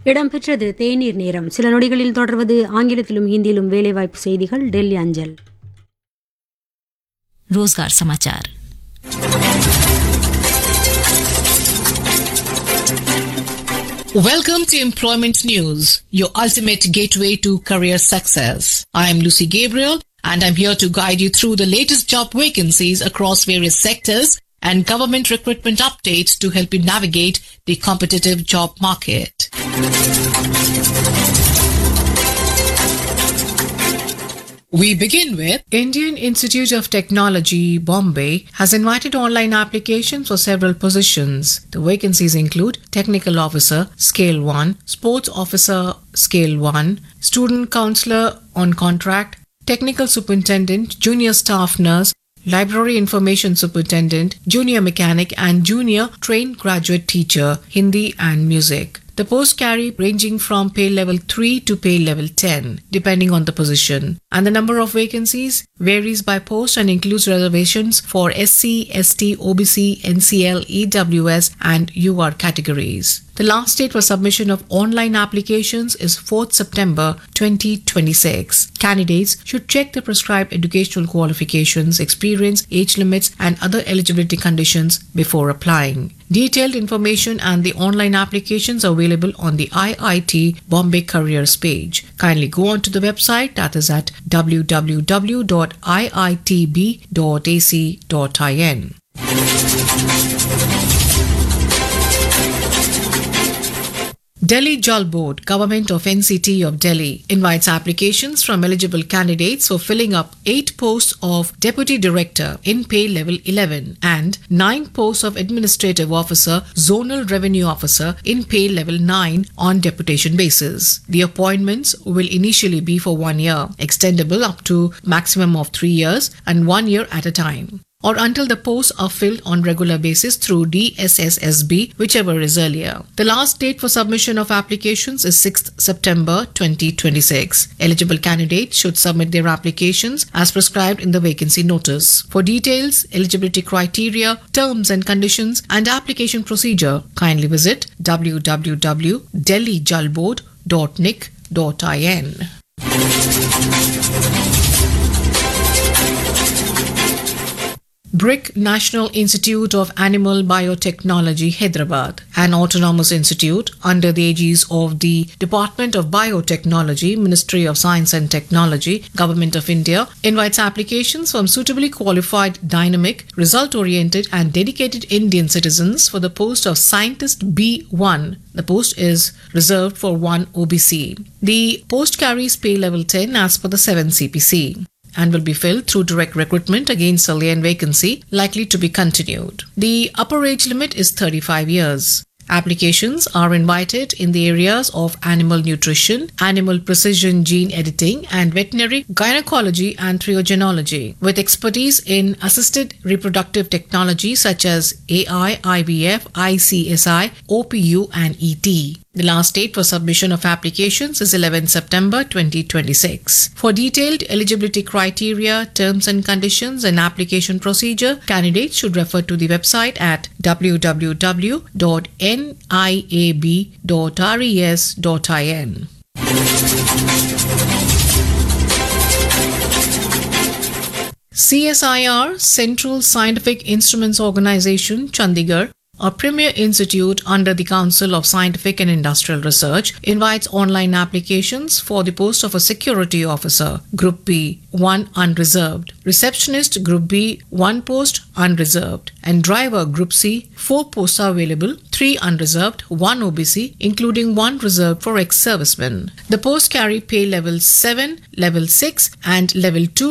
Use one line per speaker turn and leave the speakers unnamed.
இடம்பெற்றது தேநீர் நேரம். சில நொடிகளில் தொடர்வது ஆங்கிலத்திலும் ஹிந்தியிலும் வேலைவாய்ப்பு செய்திகள் டெல்லி அஞ்சல்.
रोजगार समाचार।
Welcome to Employment News, your ultimate gateway to career success. I am Lucy Gabriel and I'm here to guide you through the latest job vacancies across various sectors and government recruitment updates to help you navigate the competitive job market. We begin with Indian Institute of Technology, Bombay, has invited online applications for several positions. The vacancies include Technical Officer, Scale 1, Sports Officer, Scale 1, Student Counselor on Contract, Technical Superintendent, Junior Staff Nurse, Library Information Superintendent, Junior Mechanic and Junior Trained Graduate Teacher, Hindi and Music. The posts carry ranging from pay level 3 to pay level 10, depending on the position. And the number of vacancies varies by post and includes reservations for SC, ST, OBC, NCL, EWS and UR categories. The last date for submission of online applications is 4th September 2026. Candidates should check the prescribed educational qualifications, experience, age limits and other eligibility conditions before applying. Detailed information and the online applications are available on the IIT Bombay Careers page. Kindly go on to the website, that is at www.iitb.ac.in. Delhi Jal Board, Government of NCT of Delhi, invites applications from eligible candidates for filling up 8 posts of Deputy Director in pay level 11 and 9 posts of Administrative Officer, Zonal Revenue Officer in pay level 9 on deputation basis. The appointments will initially be for 1 year, extendable up to maximum of 3 years and 1 year at a time, or until the posts are filled on regular basis through DSSSB, whichever is earlier. The last date for submission of applications is 6th September 2026. Eligible candidates should submit their applications as prescribed in the vacancy notice. For details, eligibility criteria, terms and conditions, and application procedure, kindly visit www.delhijalboard.nic.in. BRIC National Institute of Animal Biotechnology, Hyderabad, an autonomous institute under the aegis of the Department of Biotechnology, Ministry of Science and Technology, Government of India, invites applications from suitably qualified, dynamic, result-oriented and dedicated Indian citizens for the post of Scientist B1. The post is reserved for 1 OBC. The post carries pay level 10 as per the 7 CPC. And will be filled through direct recruitment against a lane vacancy likely to be continued. The upper age limit is 35 years. Applications are invited in the areas of animal nutrition, animal precision gene editing, and veterinary gynecology and triogenology, with expertise in assisted reproductive technology such as AI, IVF, ICSI, OPU, and ET. The last date for submission of applications is 11 September 2026. For detailed eligibility criteria, terms and conditions, and application procedure, candidates should refer to the website at www.niab.res.in. CSIR, Central Scientific Instruments Organization, Chandigarh, a premier institute under the Council of Scientific and Industrial Research, invites online applications for the post of a security officer, Group B, 1 unreserved, receptionist Group B, 1 post unreserved, and driver Group C, 4 posts are available, 3 unreserved, 1 OBC, including 1 reserved for ex-servicemen. The posts carry pay level 7, level 6 and level 2